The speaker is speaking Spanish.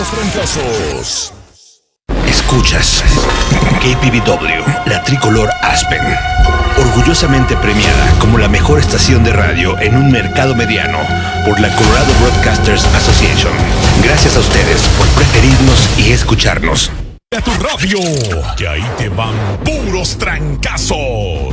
puros trancazos. Escuchas KPVW, la tricolor Aspen, orgullosamente premiada como la mejor estación de radio en un mercado mediano por la Colorado Broadcasters Association. Gracias a ustedes por preferirnos y escucharnos. A tu radio, que ahí te van puros trancazos.